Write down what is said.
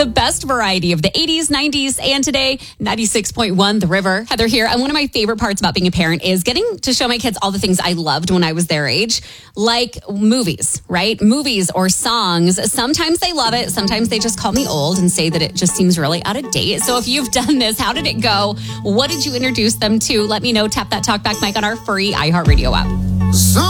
The best variety of the 80s, 90s, and today, 96.1 The River. Heather here. And one of my favorite parts about being a parent is getting to show my kids all the things I loved when I was their age, like movies, right? Movies or songs. Sometimes they love it. Sometimes they just call me old and say that it just seems really out of date. So if you've done this, how did it go? What did you introduce them to? Let me know. Tap that talkback mic on our free iHeartRadio app.